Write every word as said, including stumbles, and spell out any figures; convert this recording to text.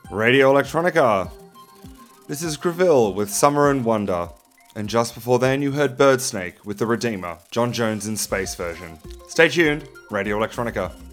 Radio Electronica. This is Greville with Summer and Wonder. And just before then you heard Birdsnake with The Redeemer, John Jones in space version. Stay tuned, Radio Electronica.